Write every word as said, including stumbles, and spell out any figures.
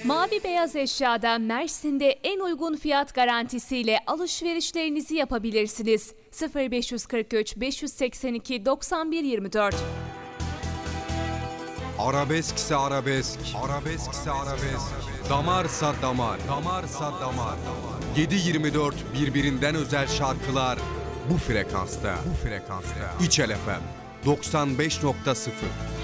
Mavi Beyaz Eşya'da Mersin'de en uygun fiyat garantisiyle alışverişlerinizi yapabilirsiniz. sıfır beş kırk üç beş seksen iki doksan bir yirmi dört. Arabeskse arabesk, arabeskse arabesk, damarsa damar, damarsa damar. yedi yirmi dört birbirinden özel şarkılar bu frekansta, bu frekansta. İçel F M doksan beş nokta sıfır.